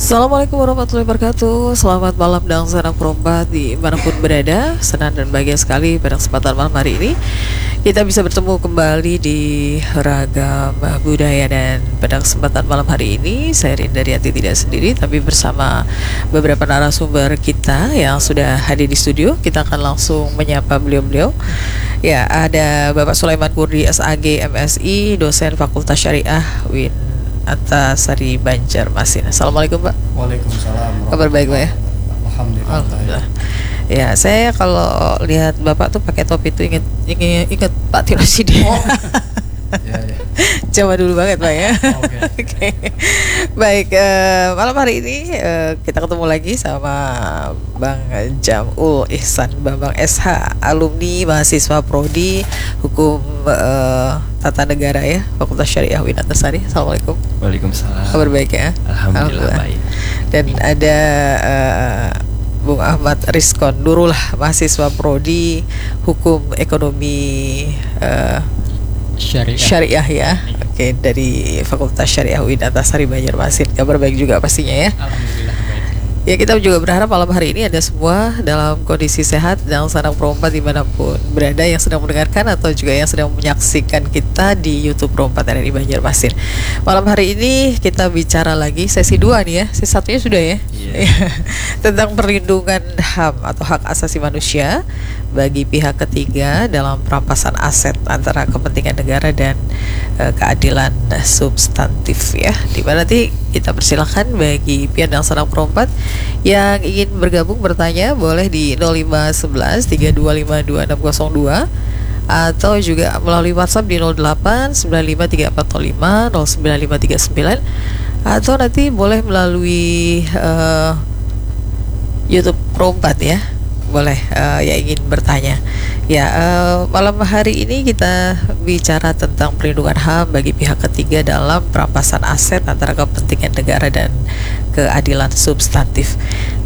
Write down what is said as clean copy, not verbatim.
Assalamualaikum warahmatullahi wabarakatuh. Selamat malam dan salam hormat dimanapun berada. Senang dan bahagia sekali pada kesempatan malam hari ini kita bisa bertemu kembali di Ragam Budaya. Dan pada kesempatan malam hari ini saya Rinda Rianti tidak sendiri, tapi bersama beberapa narasumber kita yang sudah hadir di studio. Kita akan langsung menyapa beliau-beliau. Ya, ada Bapak Sulaiman Kurdi SAG MSI, dosen Fakultas Syariah UIN Antasari Banjarmasin. Assalamualaikum Pak. Waalaikumsalam. Kabar baik Pak ya? Alhamdulillah. Alhamdulillah. Ya, saya kalau lihat Bapak tuh pakai topi itu ingat Pak Tino Sidin. Oh. Ya, ya. Coba dulu banget Pak ya. Oke. Oke. Baik, malam hari ini kita ketemu lagi sama Bang Jamul Ihsan Bambang SH, alumni mahasiswa Prodi Hukum Tata Negara ya, Fakultas Syariah UIN Antasari. Assalamualaikum. Waalaikumsalam. Kabar baik ya? Alhamdulillah baik. Dan ada Bung Ahmad Rizkon Nurul, mahasiswa Prodi Hukum Ekonomi Syariah ya. Oke, dari Fakultas Syariah UIN Antasari Banjarmasin. Kabar baik juga pastinya ya. Alhamdulillah baik. Ya, kita juga berharap malam hari ini ada semua dalam kondisi sehat dan senang perompat dimanapun berada yang sedang mendengarkan atau juga yang sedang menyaksikan kita di YouTube Perompat RRI Banjarmasin. Malam hari ini kita bicara lagi sesi 2 nih ya. Sesi satunya sudah ya. Iya. Tentang perlindungan HAM atau hak asasi manusia bagi pihak ketiga dalam perampasan aset antara kepentingan negara dan keadilan substantif ya. Dimana nanti kita persilahkan bagi pihak yang sedang perompat yang ingin bergabung bertanya boleh di 0511 3252 atau juga melalui WhatsApp di 08953405 09539 atau nanti boleh melalui YouTube Perompat ya. Boleh yang ingin bertanya. Ya, malam hari ini kita bicara tentang perlindungan HAM bagi pihak ketiga dalam perampasan aset antara kepentingan negara dan keadilan substantif.